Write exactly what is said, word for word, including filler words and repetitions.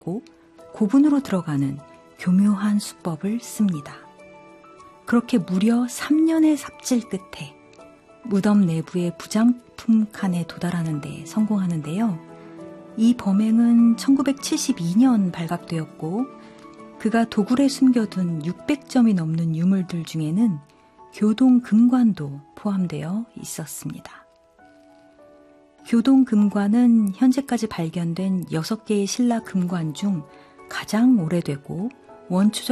고분으로 들어가는 교묘한 수법을 씁니다. 그렇게 무려 삼 년의 삽질 끝에 무덤 내부의 부장품 칸에 도달하는 데 성공하는데요. 이 범행은 천구백칠십이 년 발각되었고 그가 도굴에 숨겨둔 육백 점이 넘는 유물들 중에는 교동금관도 포함되어 있었습니다. 교동금관은 현재까지 발견된 여섯 개의 신라 금관 중 가장 오래되고 원초적